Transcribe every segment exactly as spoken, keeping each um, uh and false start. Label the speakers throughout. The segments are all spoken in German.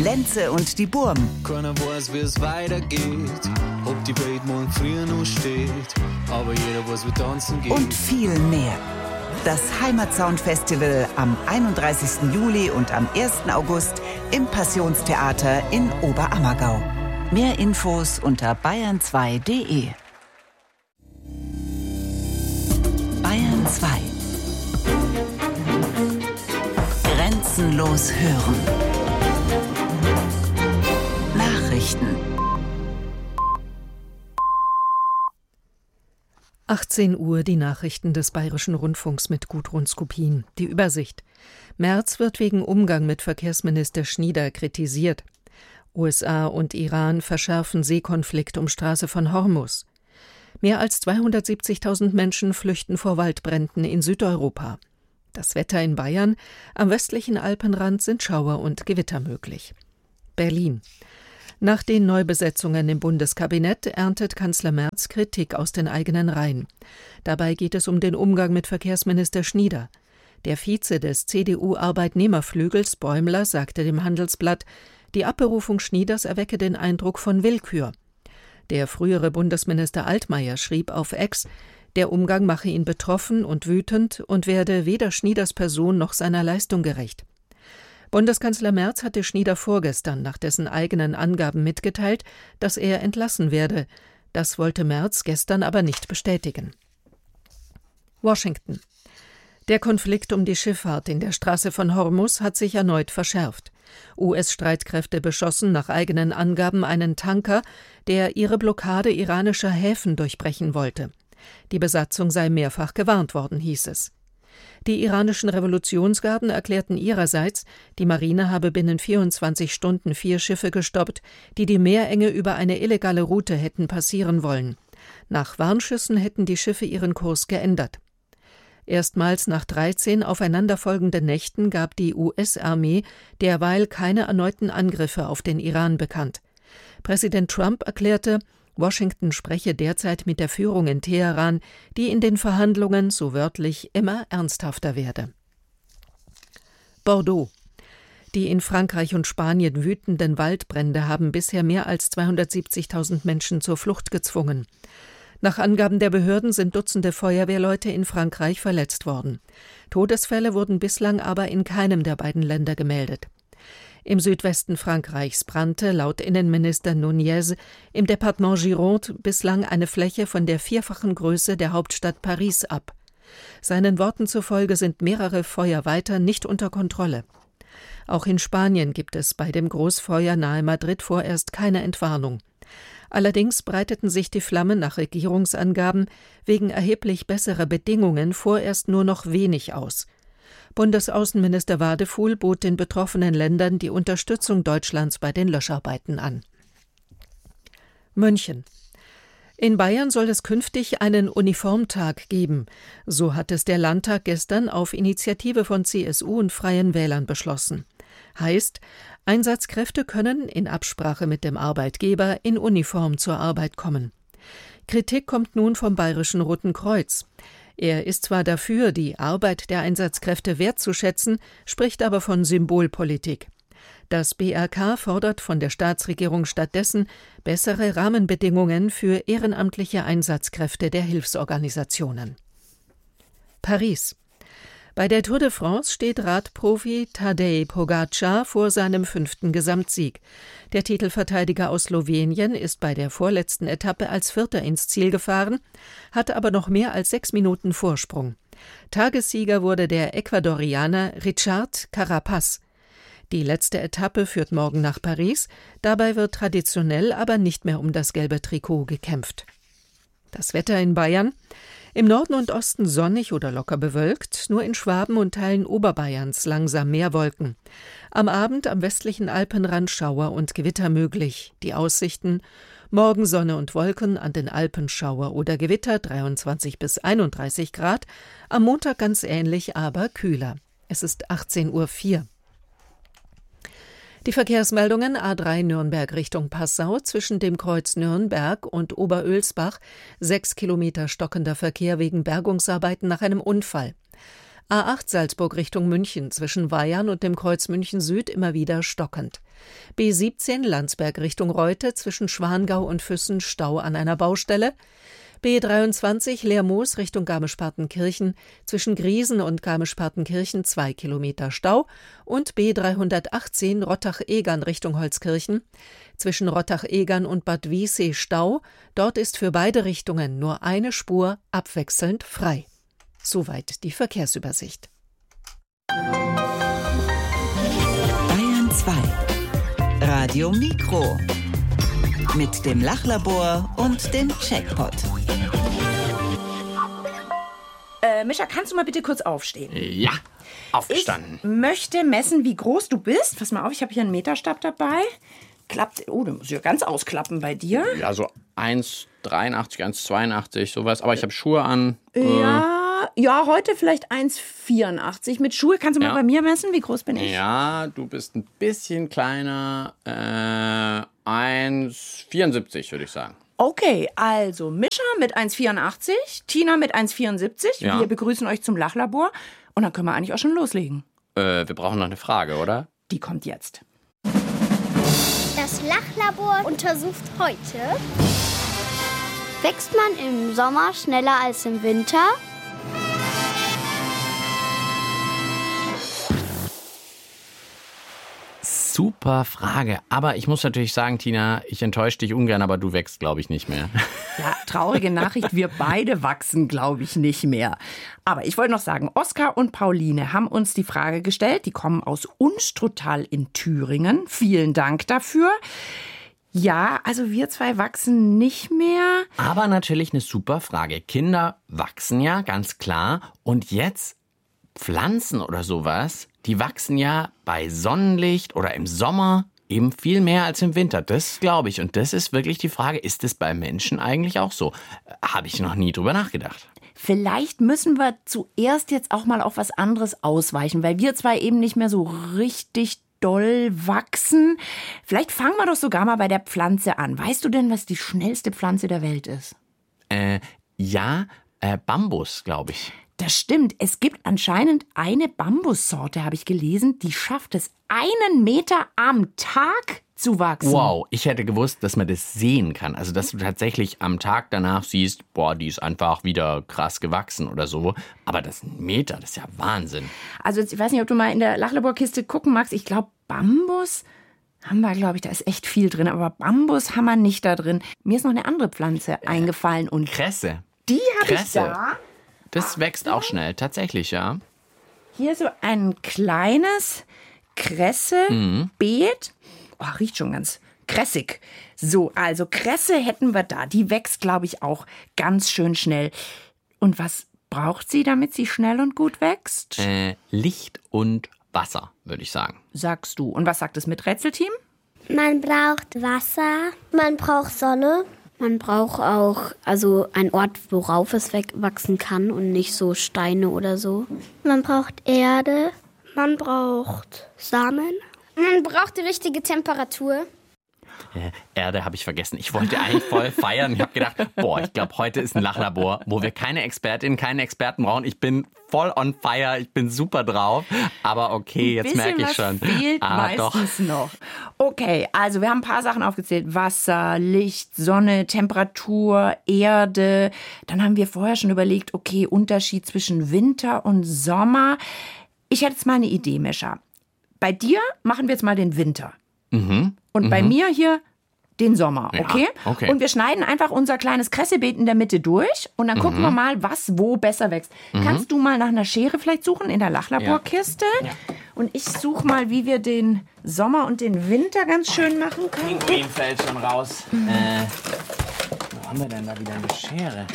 Speaker 1: Lenze und die Burm.
Speaker 2: Keiner weiß, wie es weitergeht, ob die Welt morgen früh noch steht, aber jeder weiß, wie tanzen geht.
Speaker 1: Und viel mehr. Das Heimatsound-Festival am einunddreißigsten Juli und am ersten August im Passionstheater in Oberammergau. Mehr Infos unter bayern zwei punkt de. Bayern zwei. Grenzenlos hören. Nachrichten.
Speaker 3: achtzehn Uhr, die Nachrichten des Bayerischen Rundfunks mit Gudrun Skupin. Die Übersicht. Merz wird wegen Umgang mit Verkehrsminister Schnieder kritisiert. U S A und Iran verschärfen Seekonflikt um Straße von Hormuz. Mehr als zweihundertsiebzigtausend Menschen flüchten vor Waldbränden in Südeuropa. Das Wetter in Bayern. Am westlichen Alpenrand sind Schauer und Gewitter möglich. Berlin. Nach den Neubesetzungen im Bundeskabinett erntet Kanzler Merz Kritik aus den eigenen Reihen. Dabei geht es um den Umgang mit Verkehrsminister Schnieder. Der Vize des C D U-Arbeitnehmerflügels Bäumler sagte dem Handelsblatt, die Abberufung Schnieders erwecke den Eindruck von Willkür. Der frühere Bundesminister Altmaier schrieb auf X, der Umgang mache ihn betroffen und wütend und werde weder Schnieders Person noch seiner Leistung gerecht. Bundeskanzler Merz hatte Schnieder vorgestern nach dessen eigenen Angaben mitgeteilt, dass er entlassen werde. Das wollte Merz gestern aber nicht bestätigen. Washington. Der Konflikt um die Schifffahrt in der Straße von Hormuz hat sich erneut verschärft. U S-Streitkräfte beschossen nach eigenen Angaben einen Tanker, der ihre Blockade iranischer Häfen durchbrechen wollte. Die Besatzung sei mehrfach gewarnt worden, hieß es. Die iranischen Revolutionsgarden erklärten ihrerseits, die Marine habe binnen vierundzwanzig Stunden vier Schiffe gestoppt, die die Meerenge über eine illegale Route hätten passieren wollen. Nach Warnschüssen hätten die Schiffe ihren Kurs geändert. Erstmals nach dreizehn aufeinanderfolgenden Nächten gab die U S-Armee derweil keine erneuten Angriffe auf den Iran bekannt. Präsident Trump erklärte, Washington spreche derzeit mit der Führung in Teheran, die in den Verhandlungen, so wörtlich, immer ernsthafter werde. Bordeaux. Die in Frankreich und Spanien wütenden Waldbrände haben bisher mehr als zweihundertsiebzigtausend Menschen zur Flucht gezwungen. Nach Angaben der Behörden sind Dutzende Feuerwehrleute in Frankreich verletzt worden. Todesfälle wurden bislang aber in keinem der beiden Länder gemeldet. Im Südwesten Frankreichs brannte laut Innenminister Nunez im Departement Gironde bislang eine Fläche von der vierfachen Größe der Hauptstadt Paris ab. Seinen Worten zufolge sind mehrere Feuer weiter nicht unter Kontrolle. Auch in Spanien gibt es bei dem Großfeuer nahe Madrid vorerst keine Entwarnung. Allerdings breiteten sich die Flammen nach Regierungsangaben wegen erheblich besserer Bedingungen vorerst nur noch wenig aus. Bundesaußenminister Wadefuhl bot den betroffenen Ländern die Unterstützung Deutschlands bei den Löscharbeiten an. München. In Bayern soll es künftig einen Uniformtag geben. So hat es der Landtag gestern auf Initiative von C S U und Freien Wählern beschlossen. Heißt, Einsatzkräfte können in Absprache mit dem Arbeitgeber in Uniform zur Arbeit kommen. Kritik kommt nun vom Bayerischen Roten Kreuz. Er ist zwar dafür, die Arbeit der Einsatzkräfte wertzuschätzen, spricht aber von Symbolpolitik. Das B R K fordert von der Staatsregierung stattdessen bessere Rahmenbedingungen für ehrenamtliche Einsatzkräfte der Hilfsorganisationen. Paris. Bei der Tour de France steht Radprofi Tadej Pogačar vor seinem fünften Gesamtsieg. Der Titelverteidiger aus Slowenien ist bei der vorletzten Etappe als Vierter ins Ziel gefahren, hat aber noch mehr als sechs Minuten Vorsprung. Tagessieger wurde der Ecuadorianer Richard Carapaz. Die letzte Etappe führt morgen nach Paris. Dabei wird traditionell aber nicht mehr um das gelbe Trikot gekämpft. Das Wetter in Bayern. Im Norden und Osten sonnig oder locker bewölkt, nur in Schwaben und Teilen Oberbayerns langsam mehr Wolken. Am Abend am westlichen Alpenrand Schauer und Gewitter möglich. Die Aussichten: morgen Sonne und Wolken, an den Alpen Schauer oder Gewitter, dreiundzwanzig bis einunddreißig Grad. Am Montag ganz ähnlich, aber kühler. Es ist achtzehn Uhr vier. Die Verkehrsmeldungen: A drei Nürnberg Richtung Passau, zwischen dem Kreuz Nürnberg und Oberölsbach, sechs Kilometer stockender Verkehr wegen Bergungsarbeiten nach einem Unfall. A acht Salzburg Richtung München zwischen Weyern und dem Kreuz München Süd immer wieder stockend. B siebzehn Landsberg Richtung Reute zwischen Schwangau und Füssen Stau an einer Baustelle. B dreiundzwanzig Lermoos Richtung Garmisch-Partenkirchen zwischen Griesen und Garmisch-Partenkirchen zwei Kilometer Stau und B dreihundertachtzehn Rottach-Egern Richtung Holzkirchen zwischen Rottach-Egern und Bad Wiessee Stau. Dort ist für beide Richtungen nur eine Spur abwechselnd frei. Soweit die Verkehrsübersicht.
Speaker 1: Bayern zwei. Radio Mikro. Mit dem Lachlabor und dem Checkpot.
Speaker 4: Äh, Mischa, kannst du mal bitte kurz aufstehen?
Speaker 5: Ja, aufgestanden.
Speaker 4: Ich möchte messen, wie groß du bist. Pass mal auf, ich habe hier einen Meterstab dabei. Klappt, oh, du musst ja ganz ausklappen bei dir.
Speaker 5: Ja, so eins Komma dreiundachtzig, eins Komma zweiundachtzig, sowas. Aber ich habe Schuhe an.
Speaker 4: Ja, äh, ja, heute vielleicht eins Komma vierundachtzig. Mit Schuhe kannst du mal
Speaker 5: ja.
Speaker 4: bei mir messen. Wie groß bin ich?
Speaker 5: Ja, du bist ein bisschen kleiner. Äh, eins Komma vierundsiebzig, würde ich sagen.
Speaker 4: Okay, also Mischa mit eins Komma vierundachtzig, Tina mit eins Komma vierundsiebzig.
Speaker 5: Ja.
Speaker 4: Wir begrüßen euch zum Lachlabor. Und dann können wir eigentlich auch schon loslegen.
Speaker 5: Äh, wir brauchen noch eine Frage, oder?
Speaker 4: Die kommt jetzt.
Speaker 6: Das Lachlabor untersucht heute: Wächst man im Sommer schneller als im Winter?
Speaker 5: Super Frage. Aber ich muss natürlich sagen, Tina, ich enttäusche dich ungern, aber du wächst, glaube ich, nicht mehr.
Speaker 4: Ja, traurige Nachricht, wir beide wachsen, glaube ich, nicht mehr. Aber ich wollte noch sagen, Oskar und Pauline haben uns die Frage gestellt. Die kommen aus Unstruttal in Thüringen. Vielen Dank dafür. Ja, also wir zwei wachsen nicht mehr.
Speaker 5: Aber natürlich eine super Frage. Kinder wachsen ja, ganz klar. Und jetzt Pflanzen oder sowas, die wachsen ja bei Sonnenlicht oder im Sommer eben viel mehr als im Winter. Das glaube ich. Und das ist wirklich die Frage, ist es bei Menschen eigentlich auch so? Habe ich noch nie drüber nachgedacht.
Speaker 4: Vielleicht müssen wir zuerst jetzt auch mal auf was anderes ausweichen, weil wir zwei eben nicht mehr so richtig doll wachsen. Vielleicht fangen wir doch sogar mal bei der Pflanze an. Weißt du denn, was die schnellste Pflanze der Welt ist?
Speaker 5: Äh, ja, äh, Bambus, glaube ich.
Speaker 4: Das stimmt. Es gibt anscheinend eine Bambussorte, habe ich gelesen, die schafft es, einen Meter am Tag zu wachsen.
Speaker 5: Wow, ich hätte gewusst, dass man das sehen kann. Also, dass du tatsächlich am Tag danach siehst, boah, die ist einfach wieder krass gewachsen oder so. Aber das ein Meter, das ist ja Wahnsinn.
Speaker 4: Also, ich weiß nicht, ob du mal in der Lachlaborkiste gucken magst. Ich glaube, Bambus haben wir, glaube ich, da ist echt viel drin. Aber Bambus haben wir nicht da drin. Mir ist noch eine andere Pflanze äh, eingefallen. Und
Speaker 5: Kresse.
Speaker 4: Die habe ich
Speaker 5: Kresse.
Speaker 4: da.
Speaker 5: Das wächst auch schnell, tatsächlich, ja.
Speaker 4: Hier so ein kleines Kresse-Beet. Mhm. Oh, riecht schon ganz kressig. So, also Kresse hätten wir da. Die wächst, glaube ich, auch ganz schön schnell. Und was braucht sie, damit sie schnell und gut wächst?
Speaker 5: Äh, Licht und Wasser, würde ich sagen.
Speaker 4: Sagst du. Und was sagt das Miträtselteam?
Speaker 6: Man braucht Wasser, man braucht Sonne. Man braucht auch also einen Ort, worauf es wachsen kann und nicht so Steine oder so. Man braucht Erde, man braucht Samen. Man braucht die richtige Temperatur.
Speaker 5: Äh, Erde habe ich vergessen. Ich wollte eigentlich voll feiern. Ich habe gedacht, boah, ich glaube, heute ist ein Lachlabor, wo wir keine Expertin, keinen Experten brauchen. Ich bin voll on fire, ich bin super drauf. Aber okay, jetzt merke ich schon.
Speaker 4: Fehlt
Speaker 5: ah,
Speaker 4: meistens
Speaker 5: doch.
Speaker 4: noch. Okay, also wir haben ein paar Sachen aufgezählt. Wasser, Licht, Sonne, Temperatur, Erde. Dann haben wir vorher schon überlegt, okay, Unterschied zwischen Winter und Sommer. Ich hätte jetzt mal eine Idee, Mischa. Bei dir machen wir jetzt mal den Winter.
Speaker 5: Mhm.
Speaker 4: Und
Speaker 5: mhm.
Speaker 4: bei mir hier den Sommer, okay?
Speaker 5: Ja, okay?
Speaker 4: Und wir schneiden einfach unser kleines Kressebeet in der Mitte durch und dann mhm. gucken wir mal, was wo besser wächst. Mhm. Kannst du mal nach einer Schere vielleicht suchen in der Lachlaborkiste? Ja. Ja. Und ich suche mal, wie wir den Sommer und den Winter ganz schön machen können.
Speaker 5: Pinguin fällt schon raus. Mhm. Äh, wo haben wir denn da wieder eine Schere?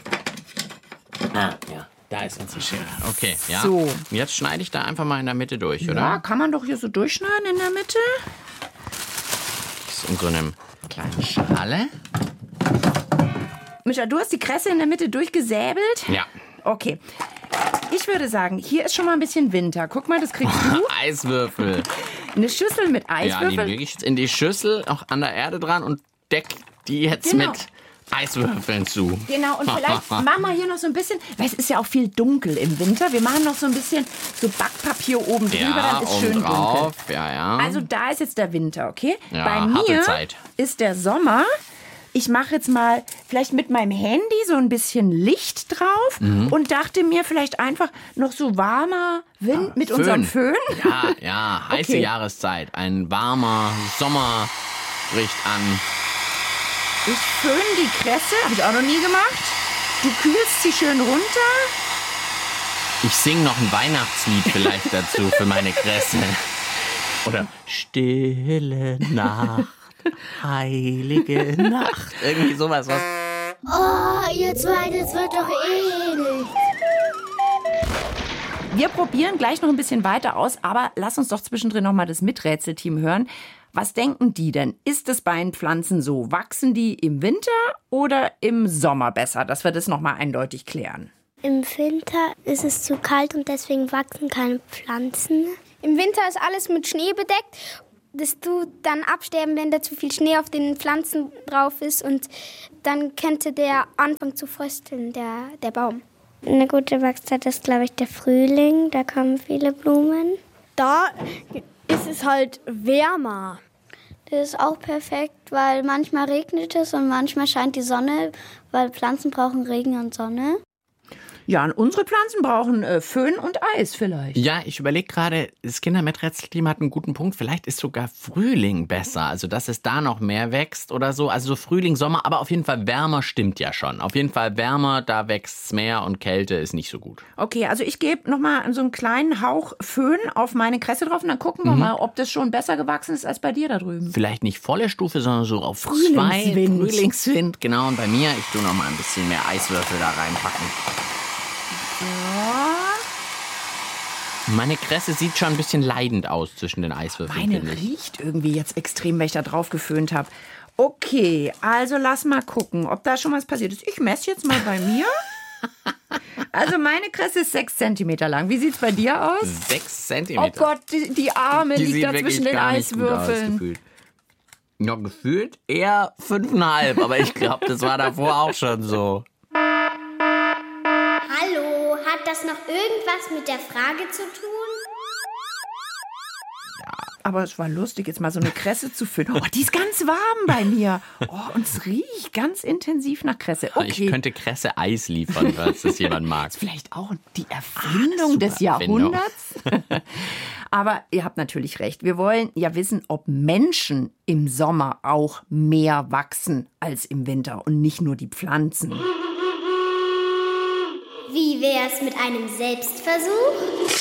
Speaker 5: Ah, ja. Da ist unsere Schere. Okay, ja.
Speaker 4: So.
Speaker 5: Jetzt schneide ich da einfach mal in der Mitte durch, oder?
Speaker 4: Ja, kann man doch hier so durchschneiden in der Mitte.
Speaker 5: Das ist in so einem kleinen Schale.
Speaker 4: Mischa, du hast die Kresse in der Mitte durchgesäbelt?
Speaker 5: Ja.
Speaker 4: Okay. Ich würde sagen, hier ist schon mal ein bisschen Winter. Guck mal, das kriegst du.
Speaker 5: Eiswürfel.
Speaker 4: Eine Schüssel mit Eiswürfeln.
Speaker 5: Ja, die lege ich jetzt in die Schüssel, auch an der Erde dran und deck die jetzt
Speaker 4: genau.
Speaker 5: mit Eiswürfeln zu.
Speaker 4: Genau, und vielleicht machen wir hier noch so ein bisschen, weil es ist ja auch viel dunkel im Winter. Wir machen noch so ein bisschen so Backpapier oben drüber,
Speaker 5: Ja,
Speaker 4: dann ist schön dunkel.
Speaker 5: drauf. Ja, ja.
Speaker 4: Also da ist jetzt der Winter, okay?
Speaker 5: Ja,
Speaker 4: Bei
Speaker 5: harte
Speaker 4: mir
Speaker 5: Zeit.
Speaker 4: ist der Sommer. Ich mache jetzt mal vielleicht mit meinem Handy so ein bisschen Licht drauf
Speaker 5: Mhm.
Speaker 4: und dachte mir vielleicht einfach noch so warmer Wind mit unserem Föhn.
Speaker 5: Ja, ja, heiße
Speaker 4: Okay.
Speaker 5: Jahreszeit. Ein warmer Sommer bricht an.
Speaker 4: Ich föhne die Kresse, habe ich auch noch nie gemacht. Du kühlst sie schön runter.
Speaker 5: Ich singe noch ein Weihnachtslied vielleicht dazu für meine Kresse. Oder Stille Nacht, heilige Nacht. Irgendwie sowas. Was
Speaker 6: Oh, ihr zwei, das wird doch eh nicht.
Speaker 4: Wir probieren gleich noch ein bisschen weiter aus, aber lass uns doch zwischendrin noch mal das Miträtselteam hören. Was denken die denn? Ist es bei den Pflanzen so? Wachsen die im Winter oder im Sommer besser? Dass wir das noch mal eindeutig klären.
Speaker 6: Im Winter ist es zu kalt und deswegen wachsen keine Pflanzen.
Speaker 7: Im Winter ist alles mit Schnee bedeckt. Das tut dann absterben, wenn da zu viel Schnee auf den Pflanzen drauf ist. Und dann könnte der anfangen zu frösteln, der, der Baum.
Speaker 6: Eine gute Wachszeit ist, glaube ich, der Frühling. Da kommen viele Blumen.
Speaker 7: Da ist es halt wärmer.
Speaker 6: Das ist auch perfekt, weil manchmal regnet es und manchmal scheint die Sonne, weil Pflanzen brauchen Regen und Sonne.
Speaker 4: Ja, und unsere Pflanzen brauchen äh, Föhn und Eis vielleicht.
Speaker 5: Ja, ich überlege gerade, das Kindermiträtselteam hat einen guten Punkt. Vielleicht ist sogar Frühling besser. Also, dass es da noch mehr wächst oder so. Also, so Frühling, Sommer. Aber auf jeden Fall wärmer stimmt ja schon. Auf jeden Fall wärmer, da wächst es mehr und Kälte ist nicht so gut.
Speaker 4: Okay, also ich gebe noch mal so einen kleinen Hauch Föhn auf meine Kresse drauf und dann gucken wir mal, ob das schon besser gewachsen ist als bei dir da drüben.
Speaker 5: Vielleicht nicht volle Stufe, sondern so auf
Speaker 4: Frühlingswind.
Speaker 5: zwei. Frühlingswind. Genau, und bei mir, ich tue noch mal ein bisschen mehr Eiswürfel da reinpacken. Meine Kresse sieht schon ein bisschen leidend aus zwischen den Eiswürfeln,
Speaker 4: Meine
Speaker 5: finde ich.
Speaker 4: riecht irgendwie jetzt extrem, wenn ich da drauf geföhnt habe. Okay, also lass mal gucken, ob da schon was passiert ist. Ich messe jetzt mal bei mir. Also meine Kresse ist sechs Zentimeter lang. Wie sieht's bei dir aus?
Speaker 5: Sechs
Speaker 4: Oh
Speaker 5: Zentimeter.
Speaker 4: Gott, die, die Arme
Speaker 5: Die
Speaker 4: liegt
Speaker 5: sieht
Speaker 4: da
Speaker 5: wirklich
Speaker 4: zwischen den
Speaker 5: gar nicht gut aus,
Speaker 4: Eiswürfeln.
Speaker 5: gefühlt. Ja, gefühlt eher fünfeinhalb, aber ich glaube, das war davor auch schon so.
Speaker 6: Hallo, hat das noch irgendwas mit der Frage zu tun?
Speaker 4: Aber es war lustig, jetzt mal so eine Kresse zu füllen. Oh, die ist ganz warm bei mir. Oh, und es riecht ganz intensiv nach Kresse. Okay.
Speaker 5: Ich könnte Kresse Eis liefern, falls das jemand mag.
Speaker 4: Vielleicht auch die Erfindung
Speaker 5: Ach,
Speaker 4: des
Speaker 5: super Erfindung.
Speaker 4: Jahrhunderts. Aber ihr habt natürlich recht. Wir wollen ja wissen, ob Menschen im Sommer auch mehr wachsen als im Winter und nicht nur die Pflanzen.
Speaker 6: Wie wär's mit einem Selbstversuch?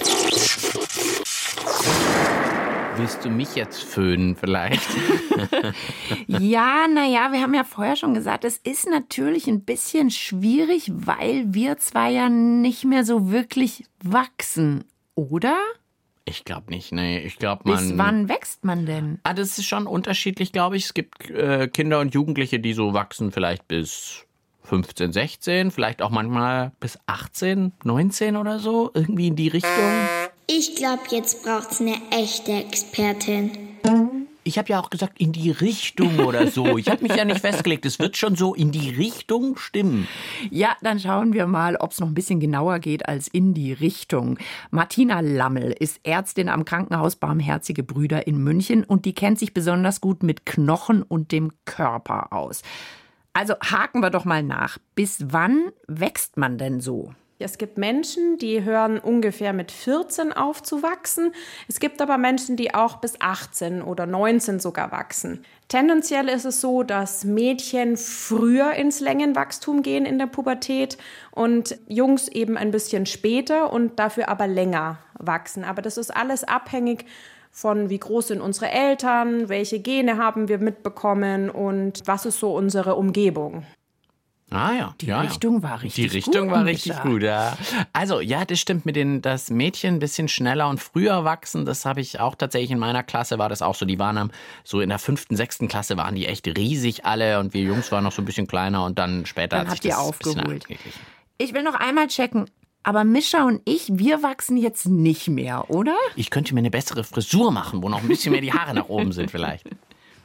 Speaker 5: Willst du mich jetzt föhnen vielleicht?
Speaker 4: Ja, naja, wir haben ja vorher schon gesagt, es ist natürlich ein bisschen schwierig, weil wir zwar ja nicht mehr so wirklich wachsen, oder?
Speaker 5: Ich glaube nicht, nee. Ich glaube, man...
Speaker 4: Bis wann wächst man denn?
Speaker 5: Ah, das ist schon unterschiedlich, glaube ich. Es gibt äh, Kinder und Jugendliche, die so wachsen vielleicht bis fünfzehn, sechzehn, vielleicht auch manchmal bis achtzehn, neunzehn oder so. Irgendwie in die Richtung.
Speaker 6: Ich glaube, jetzt braucht's eine echte Expertin.
Speaker 5: Ich habe ja auch gesagt, in die Richtung oder so. Ich habe mich ja nicht festgelegt. Es wird schon so in die Richtung stimmen.
Speaker 4: Ja, dann schauen wir mal, ob es noch ein bisschen genauer geht als in die Richtung. Martina Lammel ist Ärztin am Krankenhaus Barmherzige Brüder in München und die kennt sich besonders gut mit Knochen und dem Körper aus. Also haken wir doch mal nach. Bis wann wächst man denn so?
Speaker 8: Es gibt Menschen, die hören ungefähr mit vierzehn auf zu wachsen. Es gibt aber Menschen, die auch bis achtzehn oder neunzehn sogar wachsen. Tendenziell ist es so, dass Mädchen früher ins Längenwachstum gehen in der Pubertät und Jungs eben ein bisschen später und dafür aber länger wachsen. Aber das ist alles abhängig von wie groß sind unsere Eltern, welche Gene haben wir mitbekommen und was ist so unsere Umgebung.
Speaker 5: Ah ja,
Speaker 4: Die
Speaker 5: ja,
Speaker 4: Richtung
Speaker 5: ja.
Speaker 4: war richtig
Speaker 5: Die Richtung
Speaker 4: gut,
Speaker 5: war richtig
Speaker 4: Micha.
Speaker 5: gut, ja. Also, ja, das stimmt mit den, dass Mädchen ein bisschen schneller und früher wachsen. Das habe ich auch tatsächlich in meiner Klasse, war das auch so. Die waren am, so in der fünften, sechsten Klasse waren die echt riesig alle und wir Jungs waren noch so ein bisschen kleiner und dann später
Speaker 4: Dann
Speaker 5: hat sich
Speaker 4: habt ihr
Speaker 5: das ein bisschen
Speaker 4: aufgeholt.
Speaker 5: angeglichen.
Speaker 4: Ich will noch einmal checken. Aber Mischa und ich, wir wachsen jetzt nicht mehr, oder?
Speaker 5: Ich könnte mir eine bessere Frisur machen, wo noch ein bisschen mehr die Haare nach oben sind vielleicht.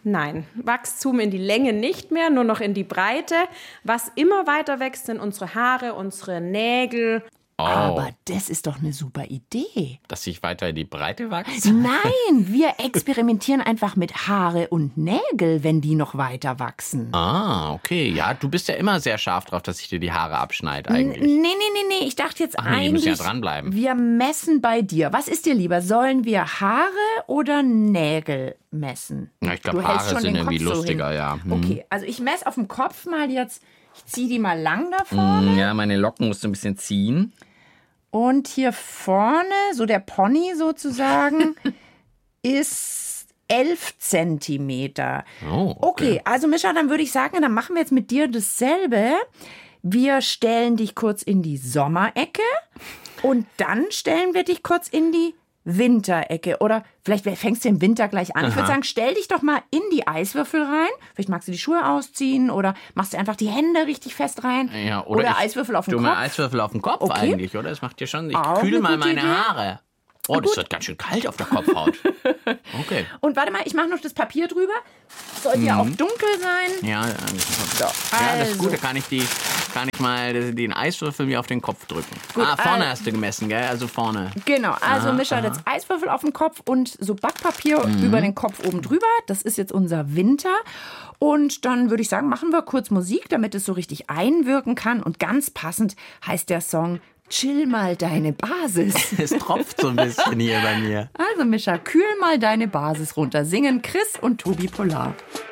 Speaker 8: Nein, Wachstum in die Länge nicht mehr, nur noch in die Breite. Was immer weiter wächst, sind unsere Haare, unsere Nägel.
Speaker 5: Oh.
Speaker 4: Aber das ist doch eine super Idee.
Speaker 5: Dass ich weiter in die Breite wachse?
Speaker 4: Nein, wir experimentieren einfach mit Haare und Nägel, wenn die noch weiter wachsen.
Speaker 5: Ah, okay. Ja, du bist ja immer sehr scharf drauf, dass ich dir die Haare abschneide eigentlich.
Speaker 4: Nee, nee, nee, nee. Ich dachte jetzt
Speaker 5: Ach nee,
Speaker 4: eigentlich,
Speaker 5: die müssen ja dranbleiben.
Speaker 4: Wir messen bei dir. Was ist dir lieber? Sollen wir Haare oder Nägel messen?
Speaker 5: Ja, ich glaube,
Speaker 4: Du hältst
Speaker 5: Haare
Speaker 4: schon
Speaker 5: sind
Speaker 4: den
Speaker 5: irgendwie
Speaker 4: Kopf so
Speaker 5: lustiger,
Speaker 4: hin.
Speaker 5: ja. Hm.
Speaker 4: Okay, also ich messe auf dem Kopf mal jetzt. Ich ziehe die mal lang da vorne.
Speaker 5: Ja, meine Locken musst du ein bisschen ziehen.
Speaker 4: Und hier vorne, so der Pony sozusagen, ist elf Zentimeter.
Speaker 5: Oh, okay.
Speaker 4: Okay, also Mischa, dann würde ich sagen, dann machen wir jetzt mit dir dasselbe. Wir stellen dich kurz in die Sommerecke und dann stellen wir dich kurz in die Winterecke. Oder vielleicht fängst du im Winter gleich an. Aha. Ich würde sagen, stell dich doch mal in die Eiswürfel rein. Vielleicht magst du die Schuhe ausziehen oder machst du einfach die Hände richtig fest rein.
Speaker 5: Ja, oder
Speaker 4: oder
Speaker 5: ich
Speaker 4: Eiswürfel auf den
Speaker 5: du
Speaker 4: Kopf.
Speaker 5: Mal Eiswürfel auf den Kopf
Speaker 4: Okay.
Speaker 5: eigentlich, oder? Das macht dir schon. Ich
Speaker 4: Auch
Speaker 5: kühle
Speaker 4: eine
Speaker 5: mal
Speaker 4: gute
Speaker 5: meine
Speaker 4: Idee.
Speaker 5: Haare. Oh, das wird ganz schön kalt auf der Kopfhaut. Okay.
Speaker 4: Und warte mal, ich mache noch das Papier drüber. Sollte ja auch dunkel sein.
Speaker 5: Ja, ähm,
Speaker 4: So,
Speaker 5: ja, das ist
Speaker 4: also.
Speaker 5: gut. Da kann ich, die, kann ich mal den Eiswürfel mir auf den Kopf drücken.
Speaker 4: Gut,
Speaker 5: ah, vorne
Speaker 4: also-
Speaker 5: hast du gemessen, gell? Also vorne.
Speaker 4: Genau, also
Speaker 5: Aha,
Speaker 4: Mischa hat
Speaker 5: aha.
Speaker 4: jetzt Eiswürfel auf dem Kopf und so Backpapier
Speaker 5: Mhm.
Speaker 4: über den Kopf oben drüber. Das ist jetzt unser Winter. Und dann würde ich sagen, machen wir kurz Musik, damit es so richtig einwirken kann. Und ganz passend heißt der Song Chill mal deine Basis.
Speaker 5: Es tropft so ein bisschen hier bei mir.
Speaker 4: Also Mischa, kühl mal deine Basis runter. Singen Chris und Tobi Polar.